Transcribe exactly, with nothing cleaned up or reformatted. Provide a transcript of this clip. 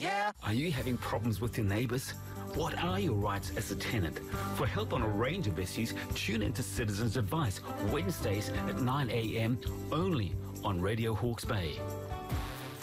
yeah. Are you having problems with your neighbours? What are your rights as a tenant? For help on a range of issues, tune into Citizens Advice, Wednesdays at nine a m only on Radio Hawke's Bay.